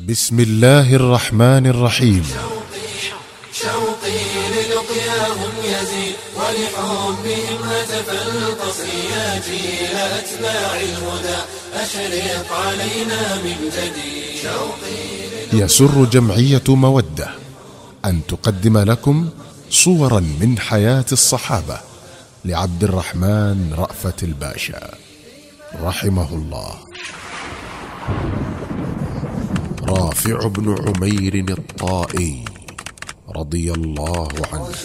بسم الله الرحمن الرحيم. شوقي للقياهم يزيد ولحبهم هتف القصر يا جيل أتباع الهدى أشرق علينا من جديد. يسر جمعية مودة أن تقدم لكم صورا من حياة الصحابة لعبد الرحمن رأفت الباشا رحمه الله. رافع بن عمير الطائي رضي الله عنه.